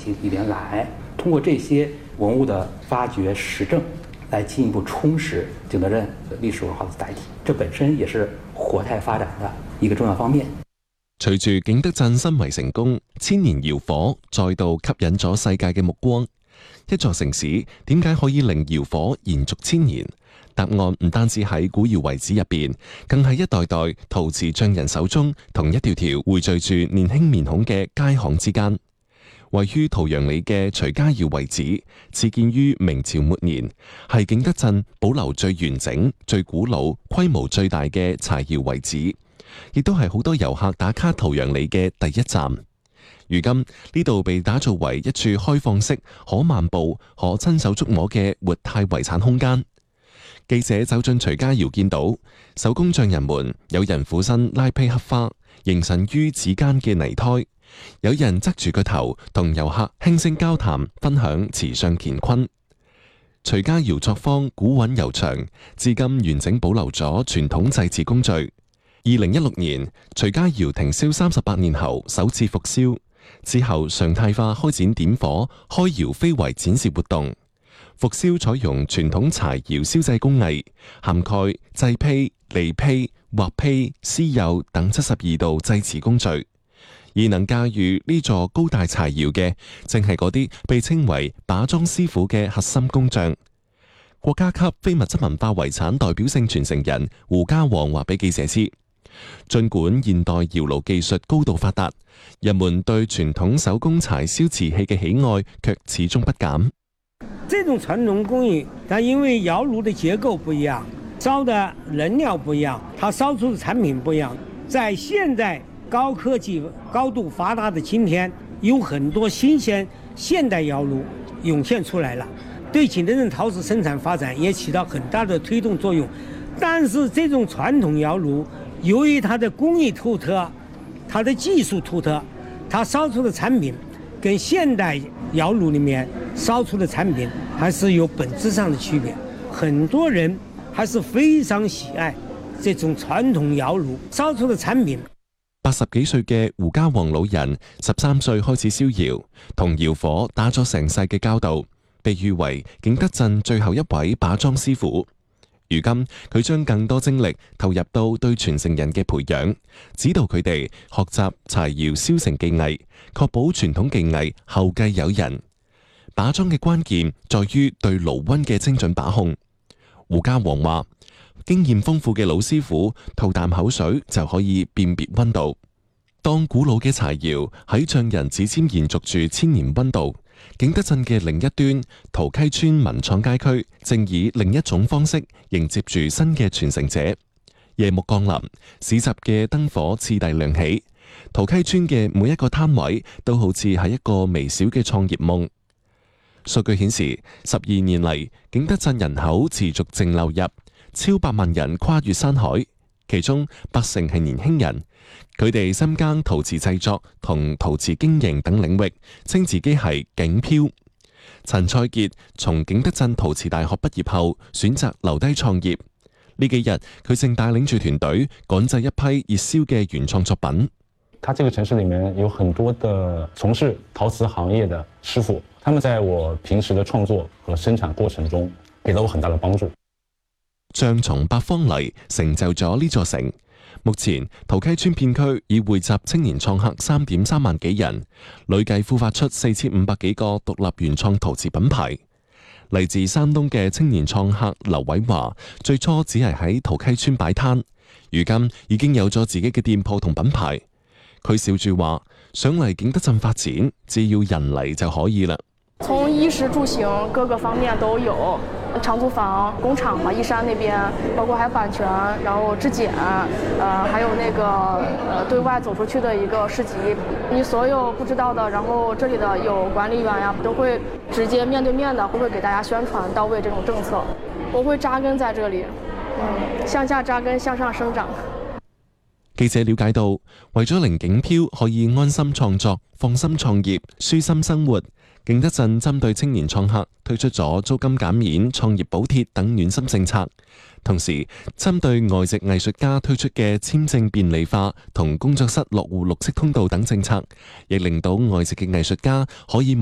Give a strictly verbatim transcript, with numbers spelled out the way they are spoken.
系里边来，通过这些文物的发掘实证，来进一步充实景德镇历史文化的载体，这本身也是活态發展的一個重要方面。 隨住景德鎮申遺成功，千年窯火再度吸引咗世界嘅目光。一座城市點解可以令窯火延續千年？答案唔單止喺古窯遺址入邊，更係一代代陶瓷匠人手中同一條條匯聚住年輕面孔嘅街巷之間。位於桃陽里嘅徐家窯遺址，始建於明朝末年，係景德鎮保留最完整、最古老、規模最大嘅柴窯遺址，亦都係好多遊客打卡桃陽里嘅第一站。如今呢度被打造為一處開放式、可漫步、可親手觸摸嘅活態遺產空間。記者走進徐家窯，見到手工匠人們有人俯身拉坯刻花，形神於指間嘅泥胎；有人側住個頭同遊客輕聲交談，分享瓷上乾坤。徐家窯作坊古韻悠長，至今完整保留咗傳統製瓷工序。二零一六年，徐家窯停燒三十八年後首次復燒，之後常態化開展點火、開窯非遺展示活動。復燒採用傳統柴窯燒製工藝，涵蓋製坯、離坯、畫坯、絲釉等七十二道製瓷工序。而能駕馭呢座高大柴窯嘅，正係嗰啲被稱為把莊師傅嘅核心工匠。國家級非物質文化遺產代表性傳承人胡家煌話俾記者知，儘管現代窯爐技術高度發達，人們對傳統手工柴燒瓷器嘅喜愛卻始終不減。 這種傳統工藝，它因為窯爐的結構不一樣，燒的能料不一樣，它燒出的產品不一樣。在現在高科技、高度發達的今天，有很多新鮮現代窯爐湧現出來了，對景德鎮陶瓷生產發展也起到很大的推動作用。但是這種傳統窯爐，由於它的工藝獨特，它的技術獨特，它燒出的產品跟現代窯爐裏面燒出的產品還是有本質上的區別。很多人還是非常喜愛這種傳統窯爐燒出的產品。 八十幾歲嘅胡家煌老人，十三歲開始燒窯，同窯火打咗成世嘅交道，被譽為景德鎮最後一位把莊師傅。如今佢將更多精力投入到對傳承人嘅培養，指導佢哋學習柴窯燒成技藝，確保傳統技藝後繼有人。把莊嘅關鍵在於對爐溫嘅精準把控。胡家煌話，經驗豐富嘅老師傅吐啖口水就可以辨別溫度。當古老嘅柴窯喺匠人指尖延續住千年溫度，景德鎮嘅另一端，陶溪村文創街區正以另一種方式迎接住新嘅傳承者。夜幕降臨，市集嘅燈火次第亮起，陶溪村嘅每一個攤位都好似係一個微小嘅創業夢。數據顯示，十二年嚟，景德鎮人口持續淨流入，超百萬人跨越山海，其中八成係年輕人。佢哋深耕陶瓷製作同陶瓷經營等領域，稱自己係景漂。陳賽傑從景德鎮陶瓷大學畢業後，選擇留低創業。呢幾日佢正帶領住團隊趕製一批熱銷嘅原創作品。 他這個城市裏面有很多的從事陶瓷行業的師傅，他們在我平時的創作和生產過程中，給了我很大的幫助。 匠從八方嚟，成就咗呢座城。目前陶溪村片區已匯集青年創客三點三萬幾人，累計孵化出四千五百幾個獨立原創陶瓷品牌。嚟自山東嘅青年創客劉偉華，最初只係喺陶溪村擺攤，如今已經有咗自己嘅店鋪同品牌。佢笑住話：想嚟景德鎮發展，只要人嚟就可以啦。 從衣食住行各個方面都有，長租房、工廠嘛，義山那邊，包括還有版權，然後質檢，呃，還有那個呃對外走出去的一個市集，你所有不知道的，然後這裡的有管理員呀，都會直接面對面的，會會給大家宣傳到位這種政策。我會紮根在這裡，嗯，向下紮根，向上生長。 記者了解到，為咗令景漂可以安心創作、放心創業、舒心生活，景德鎮針對青年創客推出咗租金減免、創業補貼等暖心政策，同時針對外籍藝術家推出嘅簽證便利化同工作室落戶綠色通道等政策，亦令到外籍嘅藝術家可以